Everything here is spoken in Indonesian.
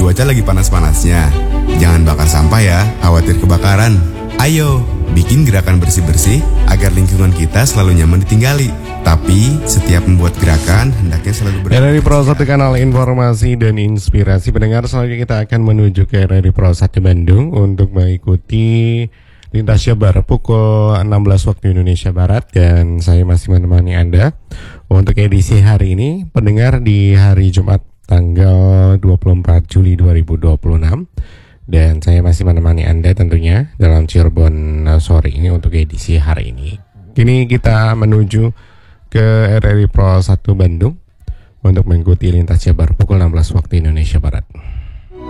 cuaca lagi panas-panasnya. Jangan bakar sampah ya, khawatir kebakaran. Ayo, bikin gerakan bersih-bersih agar lingkungan kita selalu nyaman ditinggali. Tapi, setiap membuat gerakan, hendaknya selalu RRI Pro 1 kanal informasi dan inspirasi. Pendengar, selanjutnya kita akan menuju ke RRI Pro 1 Bandung untuk mengikuti Lintas Jabar pukul 16 waktu Indonesia Barat. Dan saya masih menemani Anda untuk edisi hari ini, pendengar, di hari Jumat tanggal 24 Juli 2026. Dan saya masih menemani Anda tentunya dalam Cirebon sore ini untuk edisi hari ini. Kini kita menuju ke RRI Pro 1 Bandung untuk mengikuti Lintas Jabar pukul 16 waktu Indonesia Barat.